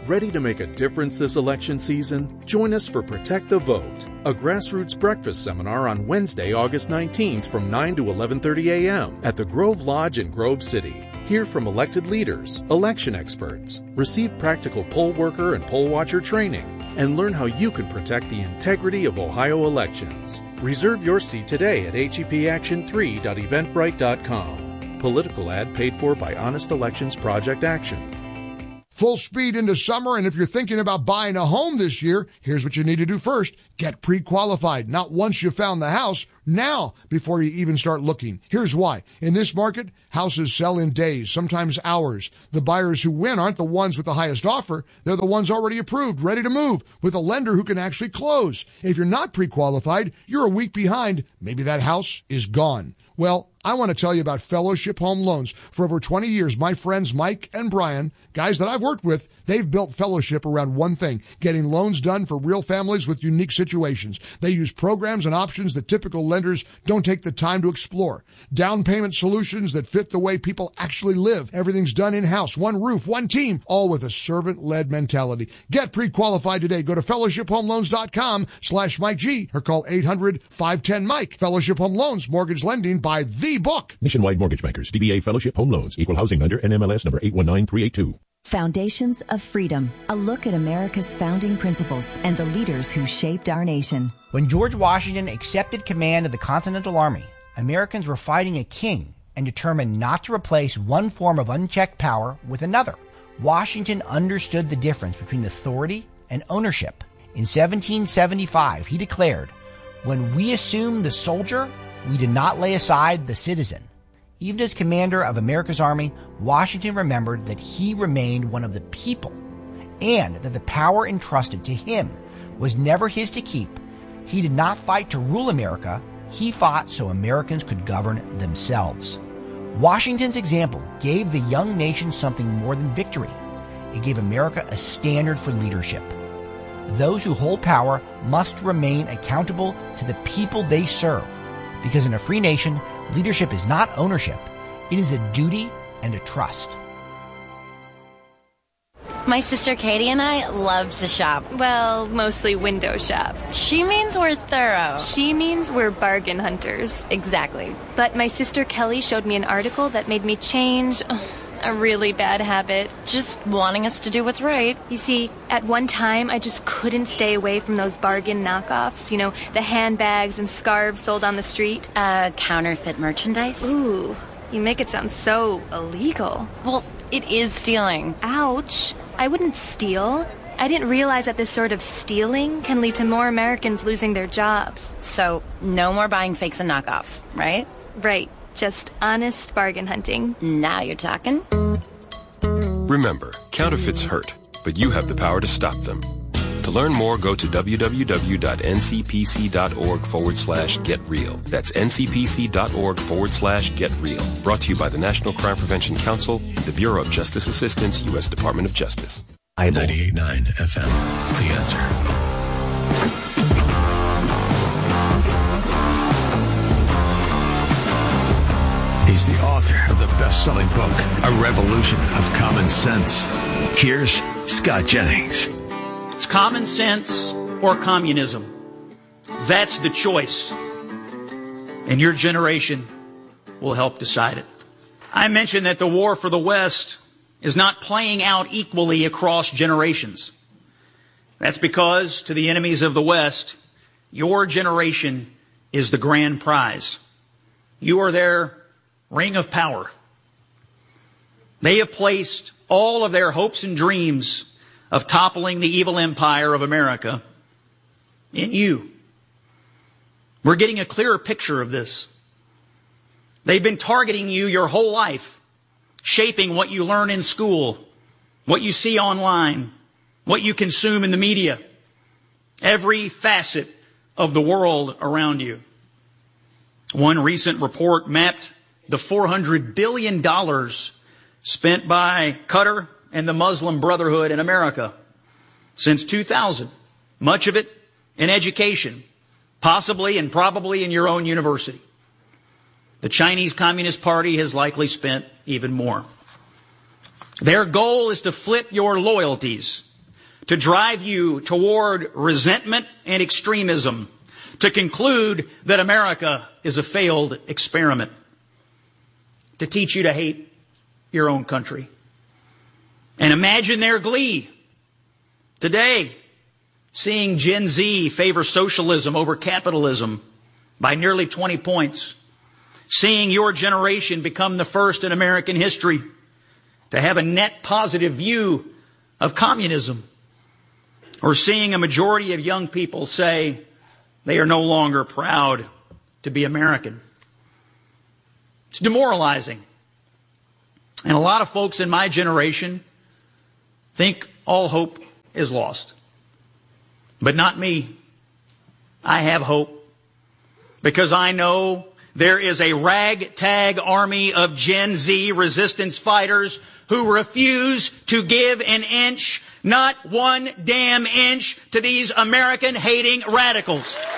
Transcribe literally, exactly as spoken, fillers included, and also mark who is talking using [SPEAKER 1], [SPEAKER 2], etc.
[SPEAKER 1] Ready to make a difference this election season? Join us for Protect the Vote, a grassroots breakfast seminar on Wednesday, August nineteenth from nine to eleven thirty a.m. at the Grove Lodge in Grove City. Hear from elected leaders, election experts, receive practical poll worker and poll watcher training, and learn how you can protect the integrity of Ohio elections. Reserve your seat today at H E P action three dot eventbrite dot com. Political ad paid for by Honest Elections Project Action.
[SPEAKER 2] Full speed into summer, and if you're thinking about buying a home this year, here's what you need to do first. Get pre-qualified. Not once you found the house, now before you even start looking. Here's why. In this market, houses sell in days, sometimes hours. The buyers who win aren't the ones with the highest offer. They're the ones already approved, ready to move, with a lender who can actually close. If you're not pre-qualified, you're a week behind. Maybe that house is gone. Well, I want to tell you about Fellowship Home Loans. For over twenty years, my friends Mike and Brian, guys that I've worked with, they've built Fellowship around one thing, getting loans done for real families with unique situations. They use programs and options that typical lenders don't take the time to explore. Down payment solutions that fit the way people actually live. Everything's done in-house, one roof, one team, all with a servant-led mentality. Get pre-qualified today. Go to fellowship home loans dot com slash Mike G or call eight hundred five ten Mike. Fellowship Home Loans, mortgage lending by the book.
[SPEAKER 3] Nationwide Mortgage Bankers, D B A Fellowship Home Loans, Equal Housing Lender, N M L S number eight one nine three eight two.
[SPEAKER 4] Foundations of Freedom, a look at America's founding principles and the leaders who shaped our nation.
[SPEAKER 5] When George Washington accepted command of the Continental Army, Americans were fighting a king and determined not to replace one form of unchecked power with another. Washington understood the difference between authority and ownership. In seventeen seventy-five, he declared, "When we assume the soldier, we did not lay aside the citizen." Even as commander of America's army, Washington remembered that he remained one of the people and that the power entrusted to him was never his to keep. He did not fight to rule America. He fought so Americans could govern themselves. Washington's example gave the young nation something more than victory. It gave America a standard for leadership. Those who hold power must remain accountable to the people they serve. Because in a free nation, leadership is not ownership. It is a duty and a trust.
[SPEAKER 6] My sister Katie and I love to shop.
[SPEAKER 7] Well, mostly window shop.
[SPEAKER 6] She means we're thorough.
[SPEAKER 7] She means we're bargain hunters.
[SPEAKER 6] Exactly.
[SPEAKER 7] But my sister Kelly showed me an article that made me change uh, a really bad habit.
[SPEAKER 6] Just wanting us to do what's right.
[SPEAKER 7] You see, at one time, I just couldn't stay away from those bargain knockoffs. You know, the handbags and scarves sold on the street.
[SPEAKER 6] Uh, counterfeit merchandise?
[SPEAKER 7] Ooh, you make it sound so illegal.
[SPEAKER 6] Well, it is stealing.
[SPEAKER 7] Ouch. I wouldn't steal. I didn't realize that this sort of stealing can lead to more Americans losing their jobs.
[SPEAKER 6] So, no more buying fakes and knockoffs, right?
[SPEAKER 7] Right. Just honest bargain hunting.
[SPEAKER 6] Now you're talking.
[SPEAKER 8] Remember, counterfeits hurt, but you have the power to stop them. To learn more, go to www.ncpc.org forward slash get real. That's ncpc.org forward slash get real. Brought to you by the National Crime Prevention Council, the Bureau of Justice Assistance, U S Department of Justice.
[SPEAKER 9] ninety-eight point nine F M, The Answer. He's the author of the best-selling book, A Revolution of Common Sense. Here's Scott Jennings.
[SPEAKER 10] It's common sense or communism. That's the choice. And your generation will help decide it. I mentioned that the war for the West is not playing out equally across generations. That's because to the enemies of the West, your generation is the grand prize. You are their ring of power. They have placed all of their hopes and dreams of toppling the evil empire of America in you. We're getting a clearer picture of this. They've been targeting you your whole life, shaping what you learn in school, what you see online, what you consume in the media, every facet of the world around you. One recent report mapped the four hundred billion dollars spent by Qatar and the Muslim Brotherhood in America since two thousand. Much of it in education, possibly and probably in your own university. The Chinese Communist Party has likely spent even more. Their goal is to flip your loyalties to drive you toward resentment and extremism, to conclude that America is a failed experiment, to teach you to hate your own country. And imagine their glee today, seeing Gen Z favor socialism over capitalism by nearly twenty points, seeing your generation become the first in American history to have a net positive view of communism, or seeing a majority of young people say they are no longer proud to be American. It's demoralizing. And a lot of folks in my generation think all hope is lost. But not me. I have hope, because I know there is a ragtag army of Gen Z resistance fighters who refuse to give an inch, not one damn inch, to these American-hating radicals.